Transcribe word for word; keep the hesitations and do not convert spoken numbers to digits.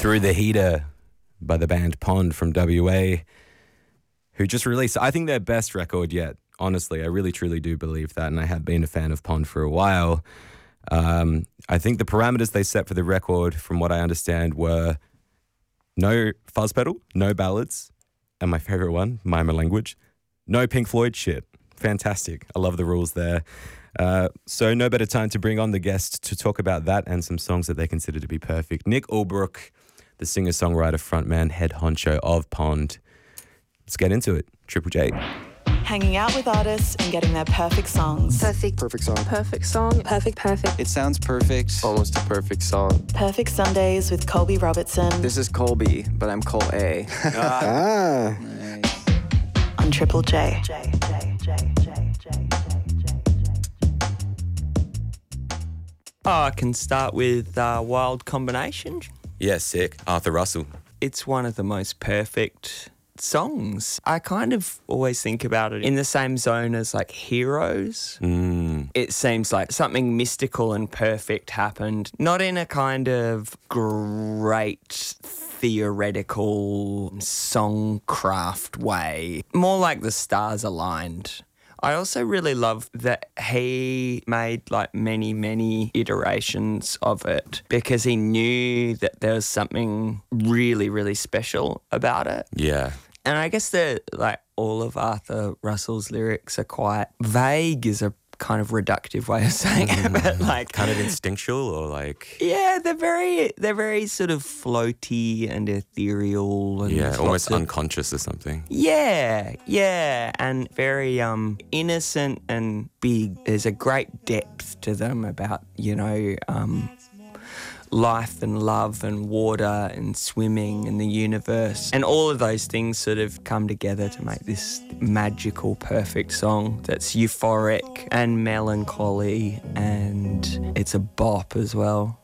Through the Heater by the band Pond from W A, who just released, I think, their best record yet. Honestly, I really truly do believe that, and I have been a fan of Pond for a while. Um, I think the parameters they set for the record, from what I understand, were no fuzz pedal, no ballads, and my favorite one, Mime Language, no Pink Floyd shit. Fantastic. I love the rules there. Uh, so no better time to bring on the guest to talk about that and some songs that they consider to be perfect. Nick Ulbrook, the singer-songwriter, frontman, head honcho of Pond. Let's get into it. Triple J. Hanging out with artists and getting their perfect songs. Perfect. Perfect song. Perfect song. Perfect, perfect. It sounds perfect. Almost a perfect song. Perfect Sundays with Colby Robertson. This is Colby, but I'm Cole A. Ah. Nice. On Triple J. J, J, J, J, J, J, Oh, I can start with uh, Wild Combination. Yeah, sick. Arthur Russell. It's one of the most perfect songs. I kind of always think about it in the same zone as like Heroes. Mm. It seems like something mystical and perfect happened, not in a kind of great theoretical songcraft way, more like the stars aligned. I also really love that he made like many, many iterations of it because he knew that there was something really, really special about it. Yeah. And I guess that like all of Arthur Russell's lyrics are quite vague is a kind of reductive way of saying it, but like Kind of instinctual or like... yeah, they're very they're very sort of floaty and ethereal and Yeah, there's almost lots of- unconscious or something. Yeah, yeah, and very um innocent and big. There's a great depth to them about, you know, um life and love and water and swimming and the universe. And all of those things sort of come together to make this magical, perfect song that's euphoric and melancholy, and it's a bop as well.